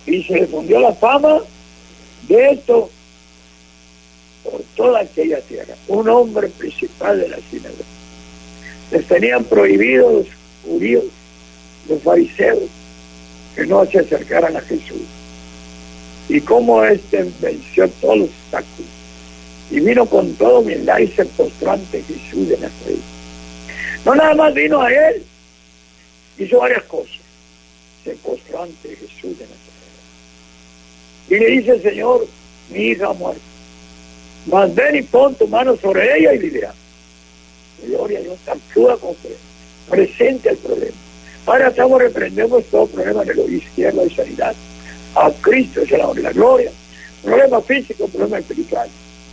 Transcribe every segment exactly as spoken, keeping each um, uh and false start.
Y se difundió la fama de esto por toda aquella tierra. Un hombre principal de la sinagoga. Les tenían prohibido los judíos, los fariseos, que no se acercaran a Jesús. Y cómo éste venció todos los obstáculos. Y vino con toda humildad y se postró ante Jesús de Nazaret. No nada más vino a él, hizo varias cosas. Se postró ante Jesús de Nazaret. Y le dice: Señor, mi hija ha muerto. Mas ven y pon tu mano sobre ella y vivirá. Gloria a Dios, actúa con fe. Presente el problema. Ahora estamos, reprendemos todo problema de lo izquierdo y sanidad. A Cristo es la honra y la gloria. Problema físico, problema espiritual.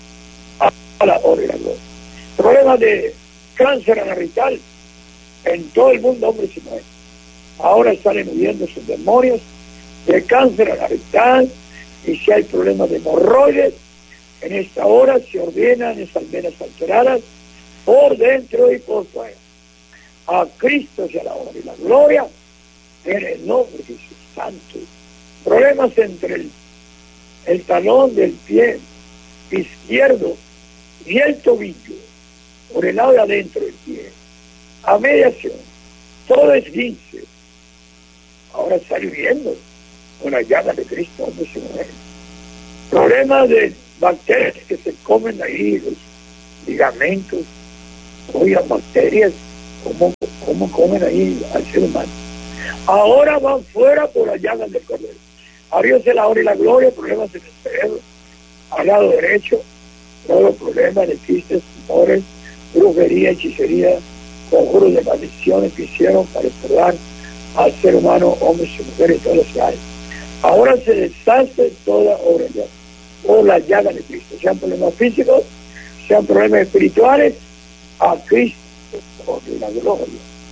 A la honra y la gloria. Problemas de cáncer anal, en todo el mundo, hombres y mujeres. Ahora están huyendo sus demonios de cáncer anal, y si hay problemas de hemorroides, en esta hora se ordenan esas venas alteradas por dentro y por fuera. A Cristo sea la honra y la gloria en el nombre de Jesús Santo. Problemas entre el, el talón del pie izquierdo y el tobillo, por el lado de adentro del pie, a mediación, todo esguince. Ahora está viviendo con la llaga de Cristo, hombres y mujeres. Problemas de bacterias que se comen ahí, los ligamentos, oigan, bacterias, como, como comen ahí al ser humano. Ahora van fuera por las llagas del Cordero. A Dios se la honra y la gloria, problemas en el cerebro, al lado derecho, todos los problemas de quistes, tumores, brujería, hechicería, conjuros de maldiciones que hicieron para estorbar al ser humano, hombres y mujeres, todos los que hay. Ahora se deshace toda obra de Dios, o la llaga de Cristo, sean problemas físicos, sean problemas espirituales, a Cristo por la gloria.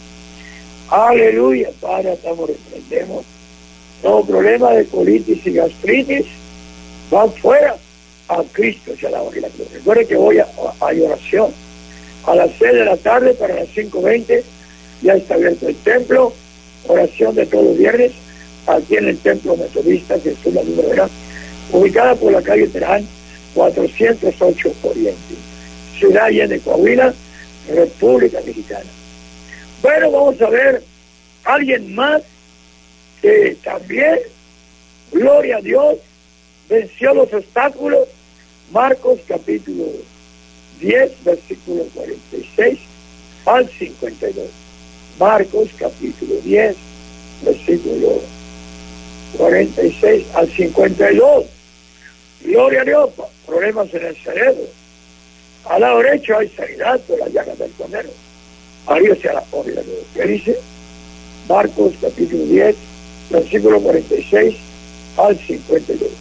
Aleluya, Padre, estamos reprendemos todo problema de colitis y gastritis, van fuera, a Cristo sea la honra y la gloria. Recuerden que voy a, a, a oración a las seis de la tarde, para las cinco veinte ya está abierto el templo, oración de todos los viernes, aquí en el templo metodista Jesús la Lumbrera, ubicada por la calle Terán, cuatrocientos ocho Oriente, Ciudad Allende, Coahuila, República Mexicana. Bueno, vamos a ver alguien más que también, gloria a Dios, venció los obstáculos. Marcos capítulo diez, versículo cuarenta y seis al cincuenta y dos. Marcos capítulo diez, versículo cuarenta y seis al cincuenta y dos. Gloria a Dios, problemas en el cerebro. Al lado derecho hay sanidad por las llagas del Cordero. A Dios sea la honra y la gloria. ¿Qué dice? Marcos capítulo diez, versículo cuarenta y seis al cincuenta y dos.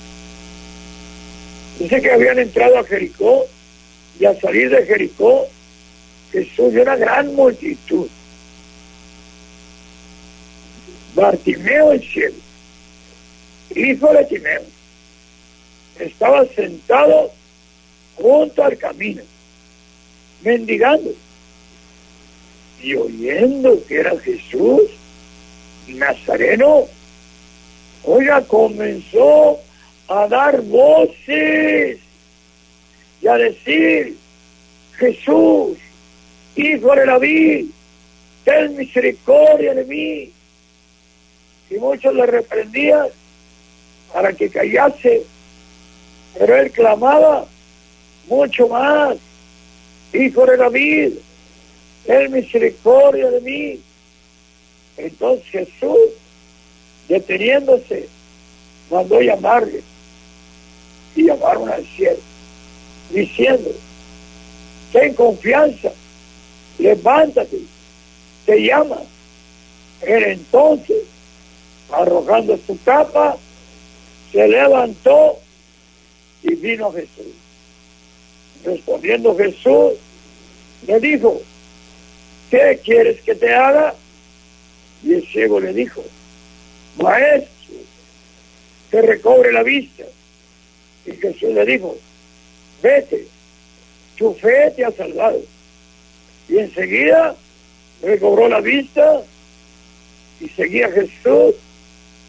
Dice que habían entrado a Jericó, y al salir de Jericó, Jesús vio una gran multitud. Bartimeo el ciego, hijo de Timeo, estaba sentado junto al camino, mendigando, y oyendo que era Jesús Nazareno, oiga, comenzó a dar voces y a decir: Jesús, hijo de David, ten misericordia de mí. Y muchos le reprendían para que callase, pero él clamaba mucho más: hijo de David, ten misericordia de mí. Entonces Jesús, deteniéndose, mandó llamarle, y llamaron al cielo, diciendo: ten confianza, levántate, te llama. Él entonces, arrojando su capa, se levantó y vino a Jesús. Respondiendo Jesús, le dijo: ¿qué quieres que te haga? Y el ciego le dijo: Maestro, que recobre la vista. Y Jesús le dijo: vete, tu fe te ha salvado. Y enseguida recobró la vista y seguía a Jesús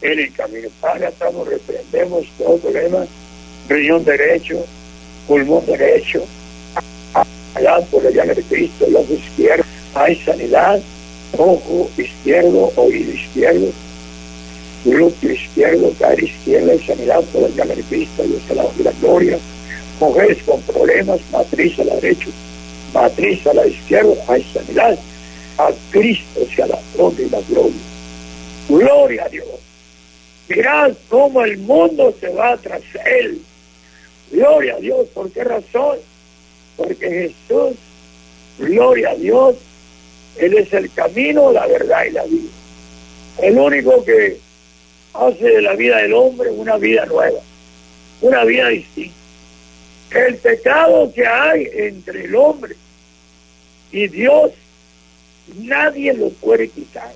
en el camino. Padre, estamos, reprendemos todo problema, riñón derecho, pulmón derecho, allá por la llaga de Cristo, el ojo izquierdo, hay sanidad, ojo izquierdo, oído izquierdo, glúteo izquierdo, cara izquierda, hay sanidad por la llaga de Cristo, Dios a la, la gloria. Mujeres con problemas, matriz a la derecha, matriz a la izquierda, hay sanidad. A Cristo sea la honra y la gloria. Gloria a Dios. Mirad cómo el mundo se va tras él. Gloria a Dios. ¿Por qué razón? Porque Jesús, gloria a Dios, Él es el camino, la verdad y la vida. El único que hace de la vida del hombre una vida nueva, una vida distinta. El pecado que hay entre el hombre y Dios, nadie lo puede quitar.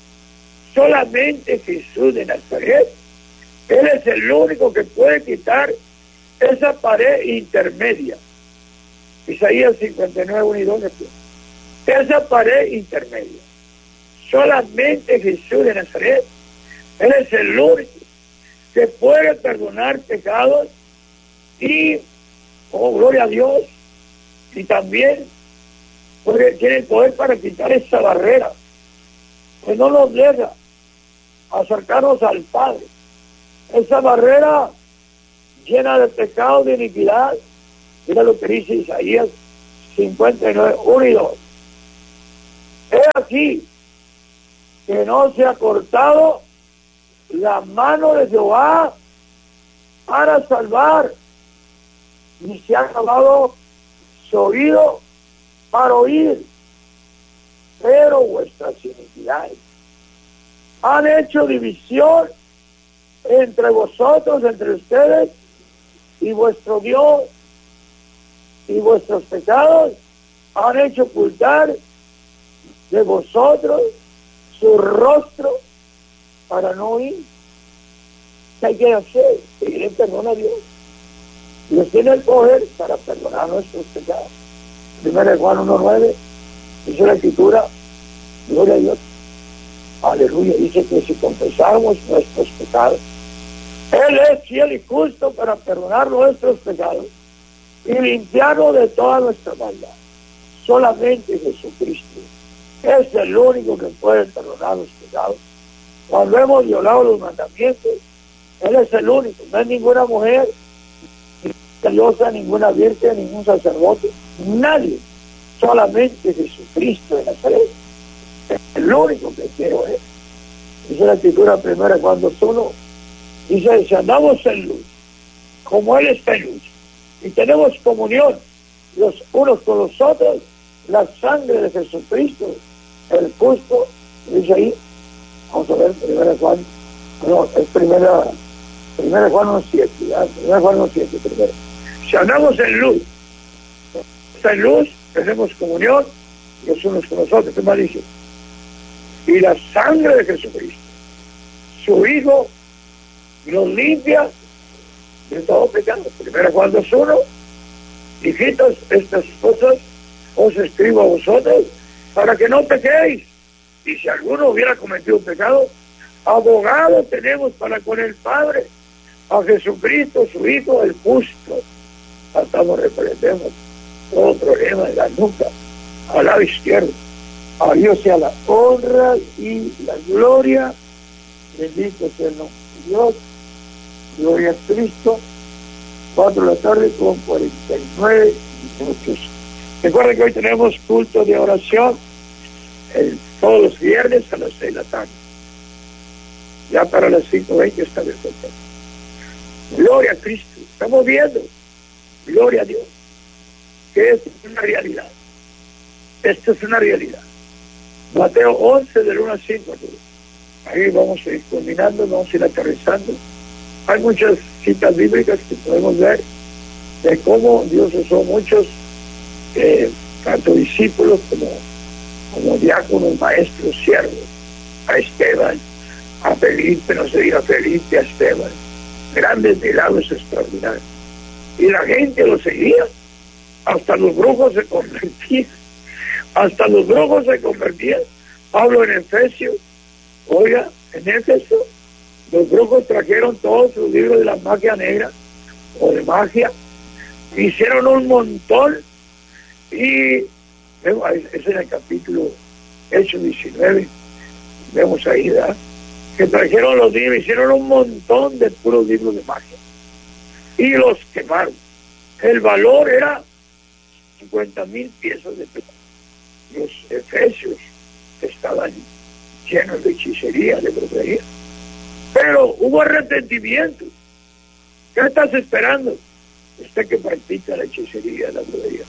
Solamente Jesús de Nazaret, Él es el único que puede quitar esa pared intermedia. Isaías cincuenta y nueve, uno y dos. Esa pared intermedia. Solamente Jesús de Nazaret, Él es el único que puede perdonar pecados y, oh, gloria a Dios, y también puede, tiene el poder para quitar esa barrera que no nos deja acercarnos al Padre. Esa barrera llena de pecado, de iniquidad. Mira lo que dice Isaías cincuenta y nueve, uno y dos. He aquí que no se ha cortado la mano de Jehová para salvar, ni se ha acabado su oído para oír, pero vuestras iniquidades han hecho división entre vosotros, entre ustedes y vuestro Dios, y vuestros pecados han hecho ocultar de vosotros su rostro para no oír. ¿Qué hay que hacer? Pedir perdón a Dios. Dios tiene el poder para perdonar nuestros pecados. Primero de Juan uno nueve, dice la Escritura, gloria a Dios, aleluya, dice que si confesamos nuestros pecados, Él es fiel y justo para perdonar nuestros pecados y limpiarnos de toda nuestra maldad. Solamente Jesucristo es el único que puede perdonar los pecados. Cuando hemos violado los mandamientos, Él es el único. No hay ninguna mujer, ni diosa, ninguna virgen, ningún sacerdote, nadie. Solamente Jesucristo de Nazaret es el único que quiero ver. Dice la Escritura primera cuando uno dice, si andamos en luz, como Él está en luz, y tenemos comunión los unos con los otros, la sangre de Jesucristo, el justo, dice ahí, vamos a ver, primera Juan, no, es primera, primera Juan uno siete, primera Juan uno siete, primero. Si andamos en luz, está en luz, tenemos comunión los unos con los otros, ¿qué más dice? Y la sangre de Jesucristo, su Hijo, nos limpia de todo pecado. Primera Juan dos uno, hijitos, estas cosas os escribo a vosotros para que no pequéis. Y si alguno hubiera cometido un pecado, abogado tenemos para con el Padre, a Jesucristo, su Hijo, el justo. Tratamos, reprendemos todo problema de la nuca, al lado izquierdo. A Dios sea la honra y la gloria. Bendito sea el nombre de Dios. Gloria a Cristo. Cuatro de la tarde con cuarenta y nueve minutos. Recuerden que hoy tenemos culto de oración el, todos los viernes a las seis de la tarde. Ya para las cinco veinte está bien. Gloria a Cristo. Estamos viendo. Gloria a Dios. Que es una realidad. Esto es una realidad. Mateo once del uno al cinco. Ahí vamos a ir culminando, vamos a ir aterrizando. Hay muchas citas bíblicas que podemos ver de cómo Dios usó muchos, eh, tanto discípulos como, como diáconos, maestros, siervos, a Esteban, a Felipe, no se diga Felipe, a Esteban, grandes milagros extraordinarios. Y la gente lo seguía, hasta los brujos se convertían, hasta los brujos se convertían. Pablo en Efesios, oiga, en Éfeso, Los brujos trajeron todos sus libros de la magia negra o de magia, hicieron un montón y vemos, es en el capítulo Hechos diecinueve, vemos ahí, ¿verdad?, que trajeron los libros, hicieron un montón de puros libros de magia y los quemaron. El valor era cincuenta mil piezas de plata. Los efesios estaban llenos de hechicería, de brujería, pero hubo arrepentimiento. ¿Qué estás esperando? Usted que practica la hechicería, la brujería,